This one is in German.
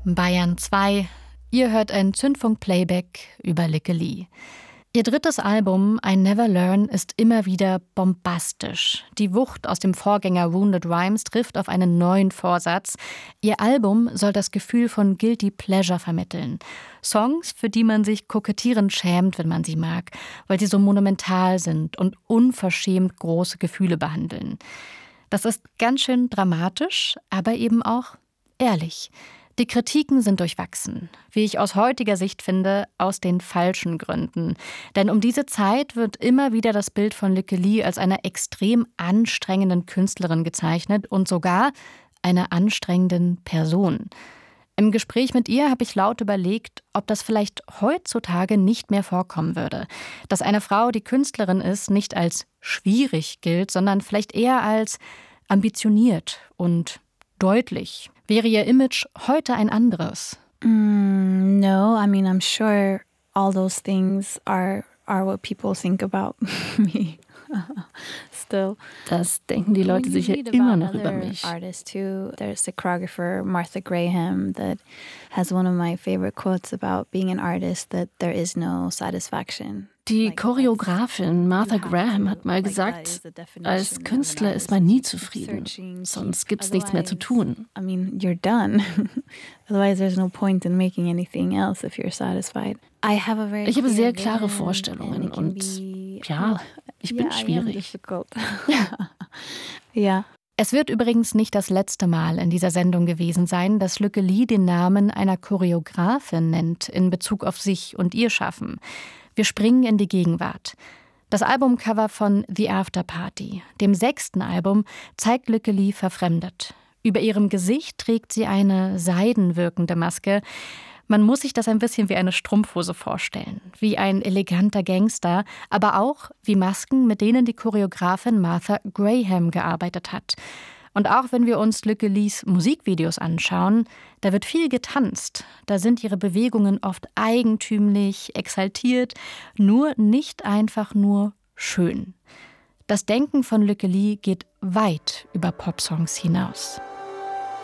Bayern 2. Ihr hört ein Zündfunk-Playback über Lykke Li. Ihr drittes Album I Never Learn ist immer wieder bombastisch. Die Wucht aus dem Vorgänger Wounded Rhymes trifft auf einen neuen Vorsatz. Ihr Album soll das Gefühl von Guilty Pleasure vermitteln. Songs, für die man sich kokettierend schämt, wenn man sie mag, weil sie so monumental sind und unverschämt große Gefühle behandeln. Das ist ganz schön dramatisch, aber eben auch ehrlich. Die Kritiken sind durchwachsen. Wie ich aus heutiger Sicht finde, aus den falschen Gründen. Denn um diese Zeit wird immer wieder das Bild von Lykke Li als einer extrem anstrengenden Künstlerin gezeichnet und sogar einer anstrengenden Person. Im Gespräch mit ihr habe ich laut überlegt, ob das vielleicht heutzutage nicht mehr vorkommen würde. Dass eine Frau, die Künstlerin ist, nicht als schwierig gilt, sondern vielleicht eher als ambitioniert und deutlich. Wäre ihr Image heute ein anderes? No, I mean, I'm sure all those things are what people think about me. Still. Das denken die Leute sicher immer noch über mich. Artists too. There's the choreographer Martha Graham that has one of my favorite quotes about being an artist, that there is no satisfaction. Die Choreografin Martha Graham hat mal gesagt, als Künstler ist man nie zufrieden, sonst gibt's nichts mehr zu tun. I mean, you're done. Otherwise there's no point in making anything else if you're satisfied. Ich habe sehr klare Vorstellungen und ja, ich bin schwierig. Ja. Es wird übrigens nicht das letzte Mal in dieser Sendung gewesen sein, dass Lykke Li den Namen einer Choreografin nennt in Bezug auf sich und ihr Schaffen. Wir springen in die Gegenwart. Das Albumcover von The After Party, dem 6. Album, zeigt Lykke Li verfremdet. Über ihrem Gesicht trägt sie eine seidenwirkende Maske. Man muss sich das ein bisschen wie eine Strumpfhose vorstellen, wie ein eleganter Gangster, aber auch wie Masken, mit denen die Choreografin Martha Graham gearbeitet hat. Und auch wenn wir uns Lykke Lis Musikvideos anschauen, da wird viel getanzt. Da sind ihre Bewegungen oft eigentümlich, exaltiert, nur nicht einfach nur schön. Das Denken von Lykke Li geht weit über Popsongs hinaus.